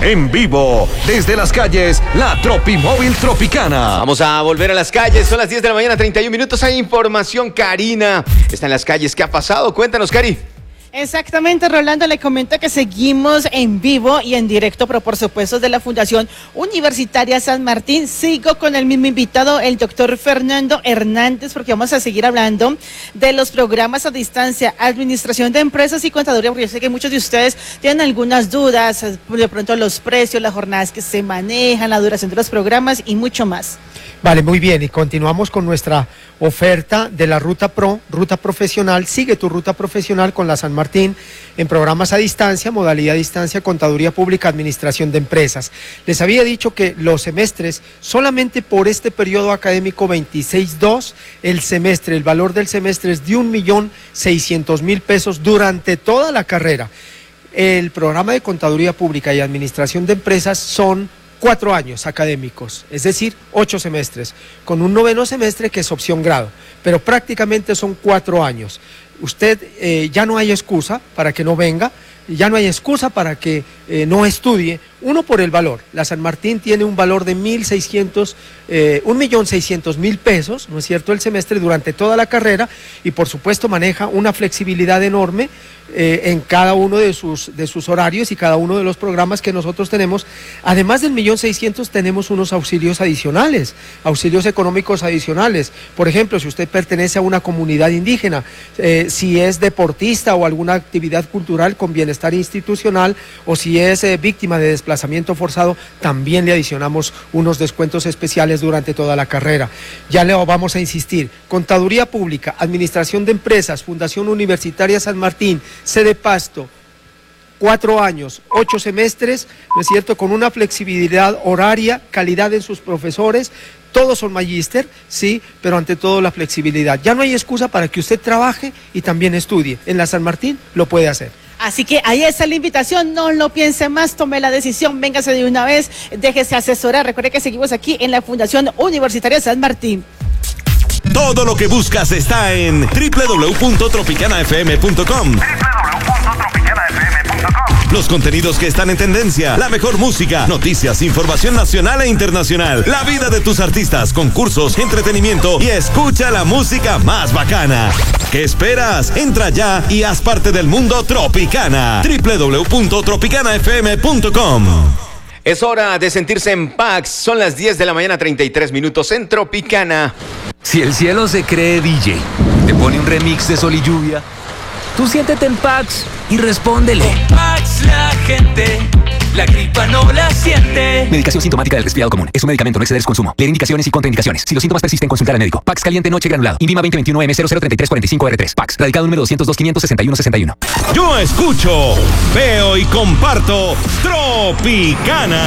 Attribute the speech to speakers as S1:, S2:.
S1: En vivo, desde las calles, la Tropimóvil Tropicana.
S2: Vamos a volver a las calles, son las 10 de la mañana, 31 minutos. Hay información, Karina. Está en las calles, ¿qué ha pasado? Cuéntanos, Cari.
S3: Exactamente, Rolando, le comento que seguimos en vivo y en directo, pero por supuesto de la Fundación Universitaria San Martín. Sigo con el mismo invitado, el doctor Fernando Hernández, porque vamos a seguir hablando de los programas a distancia, administración de empresas y contaduría, porque yo sé que muchos de ustedes tienen algunas dudas, de pronto los precios, las jornadas que se manejan, la duración de los programas y mucho más.
S4: Vale, muy bien, y continuamos con nuestra oferta de la Ruta Pro, Ruta Profesional. Sigue tu ruta profesional con la San Martín en programas a distancia, modalidad a distancia, contaduría pública, administración de empresas. Les había dicho que los semestres, solamente por este periodo académico 26-2, el valor del semestre es de 1.600.000 pesos durante toda la carrera. El programa de contaduría pública y administración de empresas son 4 años académicos, es decir, 8 semestres, con un 9º semestre que es opción grado, pero prácticamente son 4 años. Usted ya no hay excusa para que no venga, ya no hay excusa para que no estudie. Uno, por el valor. La San Martín tiene un valor de 1.600.000 pesos, ¿no es cierto?, el semestre durante toda la carrera, y por supuesto maneja una flexibilidad enorme en cada uno de sus horarios y cada uno de los programas que nosotros tenemos. Además del 1.600.000 tenemos unos auxilios adicionales, auxilios económicos adicionales. Por ejemplo, si usted pertenece a una comunidad indígena, si es deportista o alguna actividad cultural con bienestar institucional, o si es víctima de desplazamiento forzado, también le adicionamos unos descuentos especiales durante toda la carrera. Ya le vamos a insistir: Contaduría Pública, Administración de Empresas, Fundación Universitaria San Martín, sede Pasto, 4 años, 8 semestres, ¿no es cierto?, con una flexibilidad horaria, calidad en sus profesores. Todos son magíster, sí, pero ante todo la flexibilidad. Ya no hay excusa para que usted trabaje y también estudie. En la San Martín lo puede hacer.
S3: Así que ahí está la invitación, no lo piense más, tome la decisión, véngase de una vez, déjese asesorar. Recuerde que seguimos aquí en la Fundación Universitaria San Martín.
S1: Todo lo que buscas está en www.tropicanafm.com. Los contenidos que están en tendencia, la mejor música, noticias, información nacional e internacional, la vida de tus artistas, concursos, entretenimiento y escucha la música más bacana. ¿Qué esperas? Entra ya y haz parte del mundo Tropicana. www.tropicanafm.com.
S2: Es hora de sentirse en Pax. Son las 10 de la mañana, 33 minutos en Tropicana.
S5: Si el cielo se cree DJ, te pone un remix de Sol y Lluvia, tú siéntete en Pax y respóndele.
S6: Con Pax la gente, la gripa no la siente.
S5: Medicación sintomática del resfriado común. Es un medicamento, no exceder su consumo. Leer indicaciones y contraindicaciones. Si los síntomas persisten, consultar al médico. Pax caliente noche granulado. INVIMA 2021-M003345R3. Pax. Radicado número 202-561-61.
S1: Yo escucho, veo y comparto Tropicana.